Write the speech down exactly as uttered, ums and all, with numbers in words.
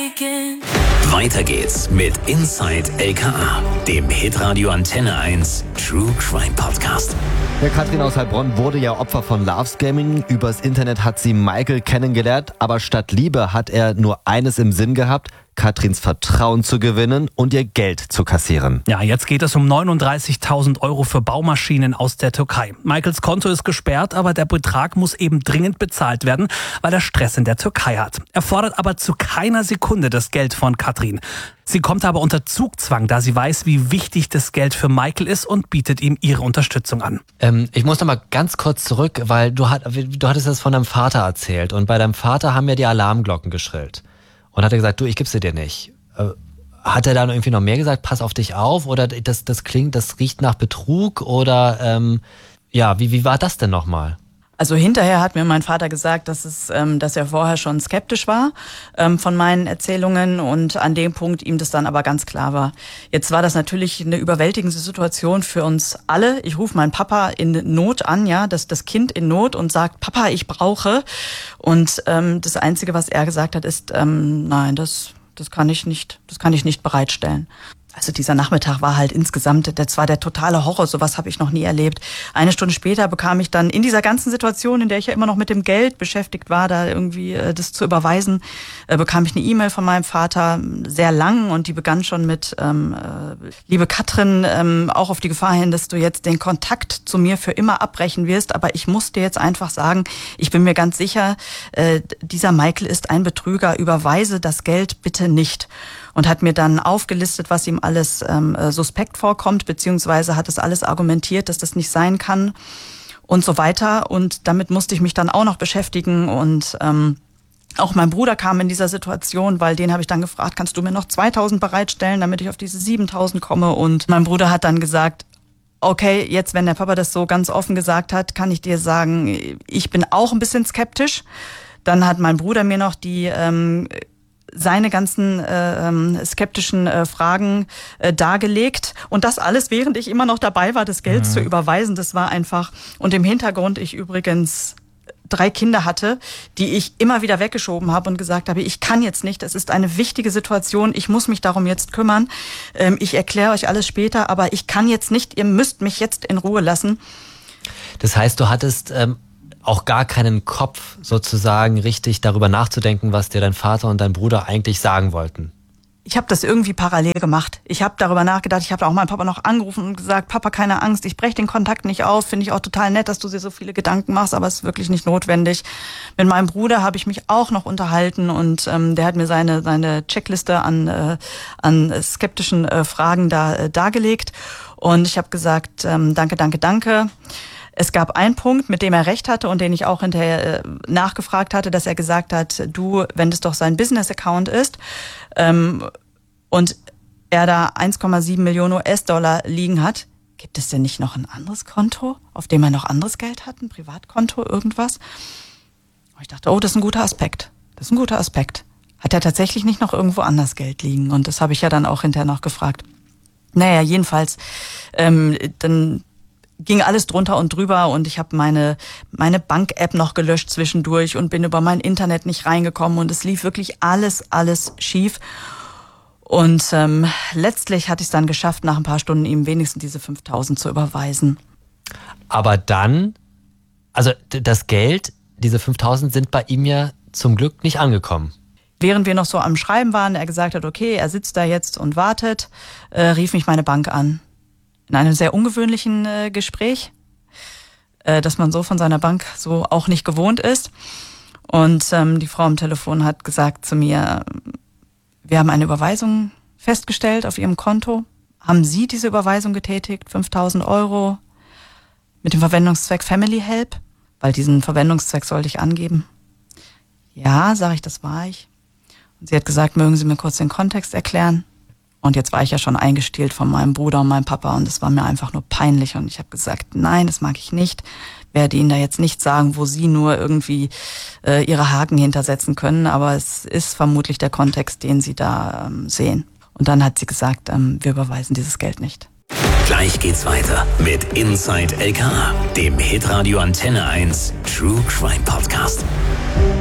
again. Weiter geht's mit Inside L K A, dem Hitradio Antenne eins True Crime Podcast. Der Katrin aus Heilbronn wurde ja Opfer von Love-Scamming. Übers Internet hat sie Michael kennengelernt, aber statt Liebe hat er nur eines im Sinn gehabt: Katrins Vertrauen zu gewinnen und ihr Geld zu kassieren. Ja, jetzt geht es um neununddreißigtausend Euro für Baumaschinen aus der Türkei. Michaels Konto ist gesperrt, aber der Betrag muss eben dringend bezahlt werden, weil er Stress in der Türkei hat. Er fordert aber zu keiner Sekunde das Geld von Katrin. Sie kommt aber unter Zugzwang, da sie weiß, wie wichtig das Geld für Michael ist, und bietet ihm ihre Unterstützung an. Ähm, ich muss noch mal ganz kurz zurück, weil du, hat, du hattest das von deinem Vater erzählt. Und bei deinem Vater haben ja die Alarmglocken geschrillt. Und hat er gesagt, du, ich gebe sie dir nicht. Äh, hat er dann irgendwie noch mehr gesagt, pass auf dich auf? Oder das, das klingt, das riecht nach Betrug? Oder ähm, ja, wie, wie war das denn nochmal? Also hinterher hat mir mein Vater gesagt, dass es, ähm, dass er vorher schon skeptisch war ähm, von meinen Erzählungen und an dem Punkt ihm das dann aber ganz klar war. Jetzt war das natürlich eine überwältigende Situation für uns alle. Ich rufe meinen Papa in Not an, ja, das, das Kind in Not, und sagt, Papa, ich brauche. Und ähm, das Einzige, was er gesagt hat, ist, ähm, nein, das, das kann ich nicht, das kann ich nicht bereitstellen. Also dieser Nachmittag war halt insgesamt, das war der totale Horror, sowas habe ich noch nie erlebt. Eine Stunde später bekam ich dann in dieser ganzen Situation, in der ich ja immer noch mit dem Geld beschäftigt war, da irgendwie äh, das zu überweisen, äh, bekam ich eine E-Mail von meinem Vater, sehr lang, und die begann schon mit, ähm, äh, liebe Katrin, ähm, auch auf die Gefahr hin, dass du jetzt den Kontakt zu mir für immer abbrechen wirst, aber ich muss dir jetzt einfach sagen, ich bin mir ganz sicher, äh, dieser Michael ist ein Betrüger, überweise das Geld bitte nicht. Und hat mir dann aufgelistet, was ihm alles ähm, suspekt vorkommt, beziehungsweise hat es alles argumentiert, dass das nicht sein kann und so weiter. Und damit musste ich mich dann auch noch beschäftigen. Und ähm, auch mein Bruder kam in dieser Situation, weil den habe ich dann gefragt, kannst du mir noch zweitausend bereitstellen, damit ich auf diese siebentausend komme? Und mein Bruder hat dann gesagt, okay, jetzt, wenn der Papa das so ganz offen gesagt hat, kann ich dir sagen, ich bin auch ein bisschen skeptisch. Dann hat mein Bruder mir noch die ähm, seine ganzen äh, skeptischen äh, Fragen äh, dargelegt, und das alles, während ich immer noch dabei war, das Geld mhm. zu überweisen. Das war einfach, und im Hintergrund ich übrigens drei Kinder hatte, die ich immer wieder weggeschoben habe und gesagt habe, ich kann jetzt nicht, es ist eine wichtige Situation, ich muss mich darum jetzt kümmern, ähm, ich erkläre euch alles später, aber ich kann jetzt nicht, ihr müsst mich jetzt in Ruhe lassen. Das heißt, du hattest ähm auch gar keinen Kopf, sozusagen richtig darüber nachzudenken, was dir dein Vater und dein Bruder eigentlich sagen wollten. Ich habe das irgendwie parallel gemacht. Ich habe darüber nachgedacht, ich habe auch meinen Papa noch angerufen und gesagt, Papa, keine Angst, ich breche den Kontakt nicht auf. Finde ich auch total nett, dass du dir so viele Gedanken machst, aber es ist wirklich nicht notwendig. Mit meinem Bruder habe ich mich auch noch unterhalten, und ähm, der hat mir seine seine Checkliste an äh, an skeptischen äh, Fragen da äh, dargelegt, und ich habe gesagt, ähm, danke, danke, danke. Es gab einen Punkt, mit dem er recht hatte und den ich auch hinterher äh, nachgefragt hatte, dass er gesagt hat, du, wenn das doch sein Business-Account ist ähm, und er da eins Komma sieben Millionen U S-Dollar liegen hat, gibt es denn nicht noch ein anderes Konto, auf dem er noch anderes Geld hat, ein Privatkonto, irgendwas? Und ich dachte, oh, das ist ein guter Aspekt. Das ist ein guter Aspekt. Hat er tatsächlich nicht noch irgendwo anders Geld liegen? Und das habe ich ja dann auch hinterher noch gefragt. Naja, jedenfalls, ähm, dann ging alles drunter und drüber, und ich habe meine meine Bank-App noch gelöscht zwischendurch und bin über mein Internet nicht reingekommen, und es lief wirklich alles, alles schief. Und ähm, letztlich hatte ich es dann geschafft, nach ein paar Stunden ihm wenigstens diese fünftausend zu überweisen. Aber dann, also das Geld, diese fünftausend sind bei ihm ja zum Glück nicht angekommen. Während wir noch so am Schreiben waren, er gesagt hat, okay, er sitzt da jetzt und wartet, äh, rief mich meine Bank an. In einem sehr ungewöhnlichen äh, Gespräch, äh, dass man so von seiner Bank so auch nicht gewohnt ist. Und ähm, die Frau am Telefon hat gesagt zu mir, wir haben eine Überweisung festgestellt auf Ihrem Konto. Haben Sie diese Überweisung getätigt? fünftausend Euro mit dem Verwendungszweck Family Help? Weil diesen Verwendungszweck sollte ich angeben. Ja, sage ich, das war ich. Und sie hat gesagt, mögen Sie mir kurz den Kontext erklären? Und jetzt war ich ja schon eingestielt von meinem Bruder und meinem Papa, und es war mir einfach nur peinlich, und ich habe gesagt, nein, das mag ich nicht. Werde Ihnen da jetzt nicht sagen, wo Sie nur irgendwie äh, Ihre Haken hintersetzen können, aber es ist vermutlich der Kontext, den Sie da ähm, sehen. Und dann hat sie gesagt, ähm, wir überweisen dieses Geld nicht. Gleich geht's weiter mit Inside L K A, dem Hitradio Antenne eins True Crime Podcast.